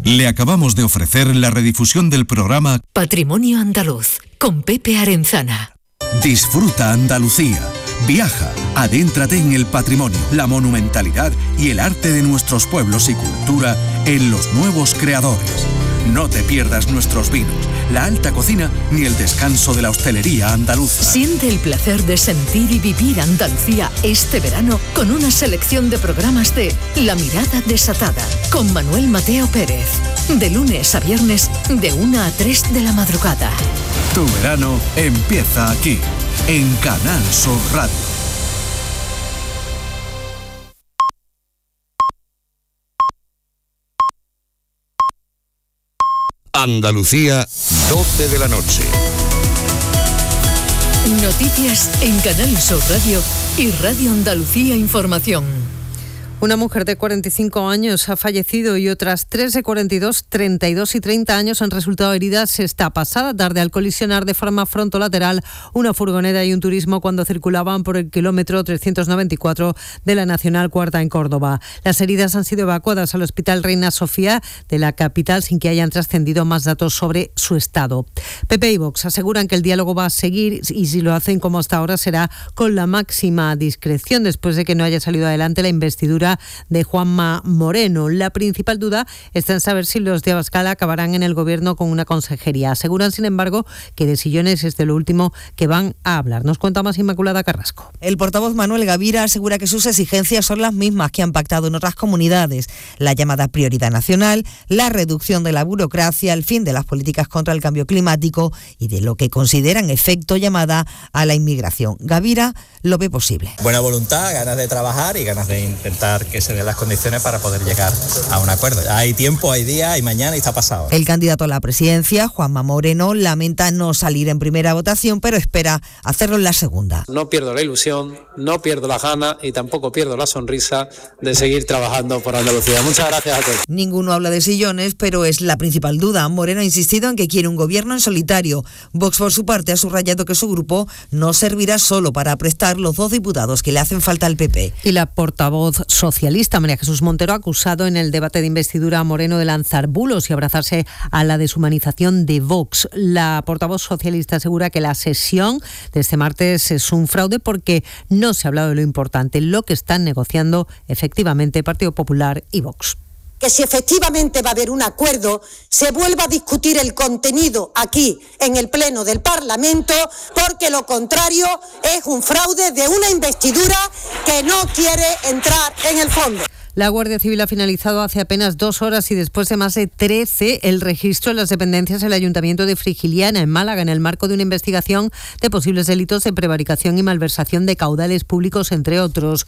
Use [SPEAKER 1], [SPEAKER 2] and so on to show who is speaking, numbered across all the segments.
[SPEAKER 1] Le acabamos de ofrecer la redifusión del programa
[SPEAKER 2] Patrimonio Andaluz, con Pepe Arenzana.
[SPEAKER 1] Disfruta Andalucía. Viaja, adéntrate en el patrimonio, la monumentalidad y el arte de nuestros pueblos y cultura en Los Nuevos Creadores. No te pierdas nuestros vinos, la alta cocina ni el descanso de la hostelería andaluza.
[SPEAKER 2] Siente el placer de sentir y vivir Andalucía este verano con una selección de programas de La Mirada Desatada, con Manuel Mateo Pérez. De lunes a viernes, de 1 a 3 de la madrugada.
[SPEAKER 1] Tu verano empieza aquí, en Canal Sur Radio.
[SPEAKER 3] Andalucía, 12 de la noche.
[SPEAKER 2] Noticias en Canal Sur Radio y Radio Andalucía Información.
[SPEAKER 4] Una mujer de 45 años ha fallecido y otras 3 de 42, 32 y 30 años han resultado heridas esta pasada tarde al colisionar de forma frontolateral una furgoneta y un turismo cuando circulaban por el kilómetro 394 de la Nacional Cuarta en Córdoba. Las heridas han sido evacuadas al Hospital Reina Sofía de la capital sin que hayan trascendido más datos sobre su estado. PP y Vox aseguran que el diálogo va a seguir y si lo hacen como hasta ahora será con la máxima discreción después de que no haya salido adelante la investidura de Juanma Moreno. La principal duda está en saber si los de Abascal acabarán en el gobierno con una consejería. Aseguran, sin embargo, que de sillones es de lo último que van a hablar. Nos cuenta más Inmaculada Carrasco.
[SPEAKER 5] El portavoz Manuel Gavira asegura que sus exigencias son las mismas que han pactado en otras comunidades. La llamada prioridad nacional, la reducción de la burocracia, el fin de las políticas contra el cambio climático y de lo que consideran efecto llamada a la inmigración. Gavira lo ve posible.
[SPEAKER 6] Buena voluntad, ganas de trabajar y ganas de intentar que se den las condiciones para poder llegar a un acuerdo. Hay tiempo, hay día, hay mañana y está pasado.
[SPEAKER 5] El candidato a la presidencia, Juanma Moreno, lamenta no salir en primera votación, pero espera hacerlo en la segunda.
[SPEAKER 7] No pierdo la ilusión, no pierdo la gana y tampoco pierdo la sonrisa de seguir trabajando por Andalucía. Muchas gracias a todos.
[SPEAKER 5] Ninguno habla de sillones, pero es la principal duda. Moreno ha insistido en que quiere un gobierno en solitario. Vox, por su parte, ha subrayado que su grupo no servirá solo para prestar los 2 diputados que le hacen falta al PP.
[SPEAKER 4] Y la portavoz socialista, María Jesús Montero, ha acusado en el debate de investidura a Moreno de lanzar bulos y abrazarse a la deshumanización de Vox. La portavoz socialista asegura que la sesión de este martes es un fraude porque no se ha hablado de lo importante, lo que están negociando efectivamente Partido Popular y Vox.
[SPEAKER 8] Que si efectivamente va a haber un acuerdo, se vuelva a discutir el contenido aquí, en el Pleno del Parlamento, porque lo contrario es un fraude de una investidura que no quiere entrar en el fondo.
[SPEAKER 4] La Guardia Civil ha finalizado hace apenas 2 horas y después de más de 13 el registro en las dependencias del Ayuntamiento de Frigiliana, en Málaga, en el marco de una investigación de posibles delitos de prevaricación y malversación de caudales públicos, entre otros.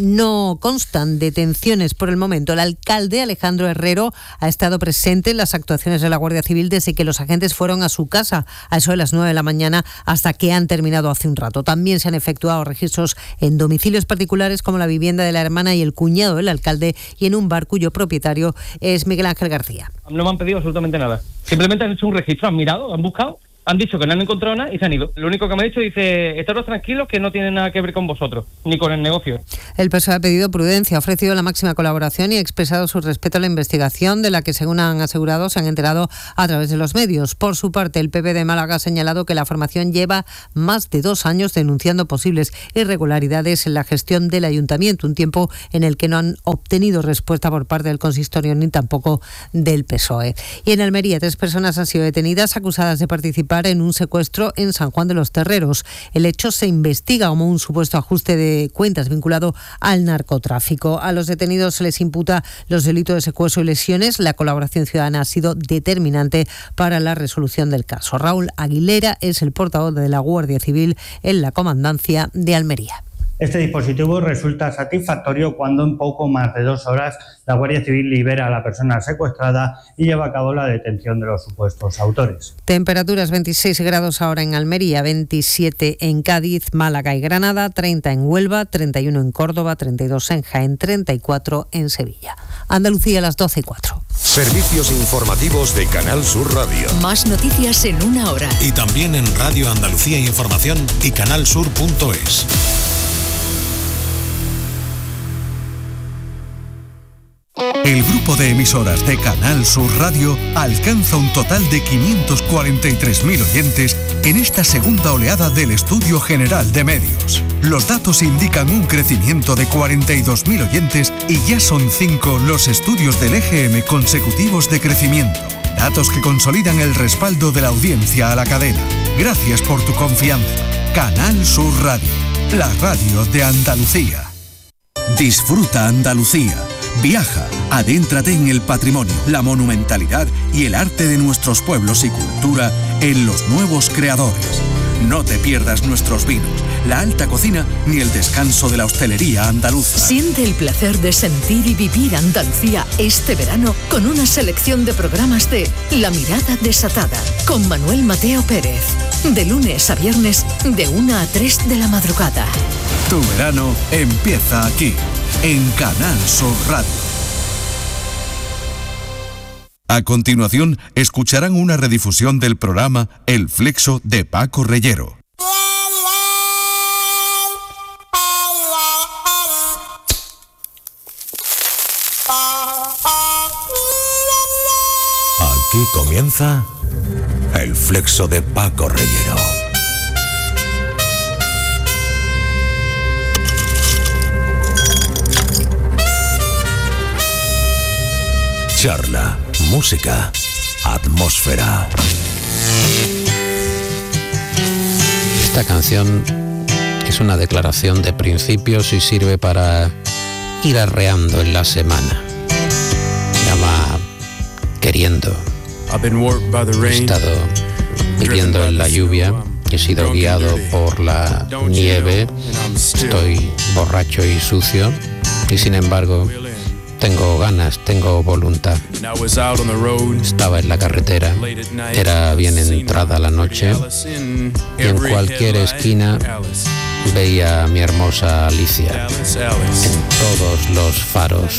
[SPEAKER 4] No constan detenciones por el momento. El alcalde, Alejandro Herrero, ha estado presente en las actuaciones de la Guardia Civil desde que los agentes fueron a su casa a eso de las 9 de la mañana hasta que han terminado hace un rato. También se han efectuado registros en domicilios particulares como la vivienda de la hermana y el cuñado del alcalde y en un bar cuyo propietario es Miguel Ángel García.
[SPEAKER 9] No me han pedido absolutamente nada. Simplemente han hecho un registro, han mirado, han buscado, han dicho que no han encontrado nada y se han ido. Lo único que me ha dicho dice, estaros tranquilos que no tiene nada que ver con vosotros, ni con el negocio.
[SPEAKER 4] El PSOE ha pedido prudencia, ha ofrecido la máxima colaboración y ha expresado su respeto a la investigación de la que, según han asegurado, se han enterado a través de los medios. Por su parte, el PP de Málaga ha señalado que la formación lleva más de 2 años denunciando posibles irregularidades en la gestión del ayuntamiento, un tiempo en el que no han obtenido respuesta por parte del consistorio ni tampoco del PSOE. Y en Almería, 3 personas han sido detenidas acusadas de participar en un secuestro en San Juan de los Terreros. El hecho se investiga como un supuesto ajuste de cuentas vinculado al narcotráfico. A los detenidos se les imputa los delitos de secuestro y lesiones. La colaboración ciudadana ha sido determinante para la resolución del caso. Raúl Aguilera es el portavoz de la Guardia Civil en la Comandancia de Almería.
[SPEAKER 10] Este dispositivo resulta satisfactorio cuando en poco más de 2 horas la Guardia Civil libera a la persona secuestrada y lleva a cabo la detención de los supuestos autores.
[SPEAKER 4] Temperaturas 26 grados ahora en Almería, 27 en Cádiz, Málaga y Granada, 30 en Huelva, 31 en Córdoba, 32 en Jaén, 34 en Sevilla. Andalucía a las 12:04.
[SPEAKER 3] Servicios informativos de Canal Sur Radio.
[SPEAKER 2] Más noticias en 1 hora.
[SPEAKER 1] Y también en Radio Andalucía Información y canalsur.es. El grupo de emisoras de Canal Sur Radio alcanza un total de 543.000 oyentes en esta segunda oleada del Estudio General de Medios. Los datos indican un crecimiento de 42.000 oyentes y ya son 5 los estudios del EGM consecutivos de crecimiento. Datos que consolidan el respaldo de la audiencia a la cadena. Gracias por tu confianza. Canal Sur Radio, la radio de Andalucía. Disfruta Andalucía. Viaja, adéntrate en el patrimonio, la monumentalidad y el arte de nuestros pueblos y cultura en Los Nuevos Creadores. No te pierdas nuestros vinos, la alta cocina ni el descanso de la hostelería andaluza.
[SPEAKER 2] Siente el placer de sentir y vivir Andalucía este verano con una selección de programas de La Mirada Desatada con Manuel Mateo Pérez. De lunes a viernes de 1 a 3 de la madrugada.
[SPEAKER 1] Tu verano empieza aquí, en Canal Sur Radio. A continuación, escucharán una redifusión del programa El Flexo de Paco Reyero.
[SPEAKER 3] Aquí comienza El Flexo de Paco Reyero. Charla, música, atmósfera.
[SPEAKER 11] Esta canción es una declaración de principios y sirve para ir arreando en la semana. Se llama Queriendo. He estado viviendo en la lluvia, he sido guiado por la nieve, estoy borracho y sucio y sin embargo tengo ganas, tengo voluntad. Estaba en la carretera, era bien entrada la noche y en cualquier esquina veía a mi hermosa Alicia. En todos los faros